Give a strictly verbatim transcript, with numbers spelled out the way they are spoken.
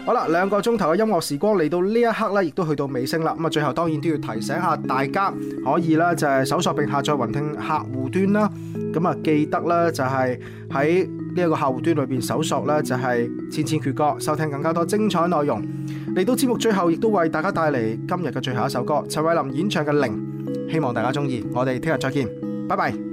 好啦，兩個鐘頭嘅音樂時光嚟到呢一刻呢，亦都去到尾聲啦。咁啊，最後當然都要提醒下大家，可以啦就係搜索並下載雲聽客戶端啦。咁啊，記得咧就係喺呢一個客戶端裏邊搜索咧就係千千闕歌，收聽更加多精彩內容。嚟到節目最後，亦都為大家帶嚟今日嘅最後一首歌，陳慧琳演唱嘅《零》，希望大家中意。我哋聽日再見，拜拜。